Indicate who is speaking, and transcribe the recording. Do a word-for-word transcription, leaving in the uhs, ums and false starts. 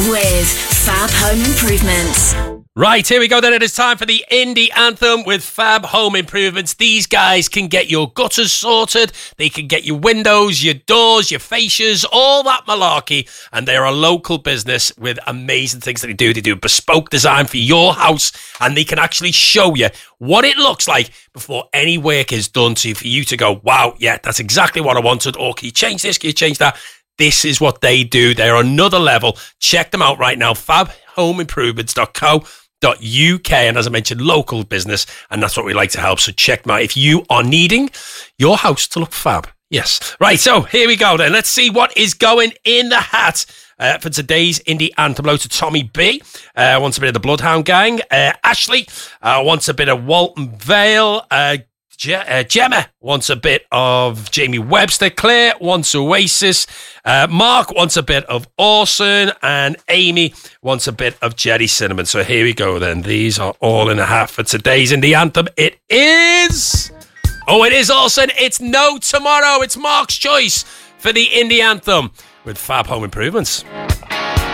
Speaker 1: with Fab Home Improvements.
Speaker 2: Right, here we go then. It is time for the Indie Anthem with Fab Home Improvements. These guys can get your gutters sorted. They can get your windows, your doors, your fascias, all that malarkey. And they're a local business with amazing things that they do. They do bespoke design for your house, and they can actually show you what it looks like before any work is done, so for you to go, wow, yeah, that's exactly what I wanted. Or can you change this? Can you change that? This is what they do. They're another level. Check them out right now. fab home improvements dot co dot uk, and as I mentioned, local business, and that's what we like to help. So check them out if you are needing your house to look fab. Yes. Right, so here we go then. Let's see what is going in the hat uh, for today's Indie Anthem. Hello to Tommy B. Uh, wants a bit of the Bloodhound Gang. Uh, Ashley uh, wants a bit of Walton Vale. Uh, Je- uh, Gemma wants a bit of Jamie Webster. Claire wants Oasis. Uh, Mark wants a bit of Orson. And Amy wants a bit of Jerry Cinnamon. So here we go then. These are all in a hat for today's Indie Anthem. It is... Oh, it is Orson. It's No Tomorrow. It's Mark's choice for the Indie Anthem with Fab Home Improvements.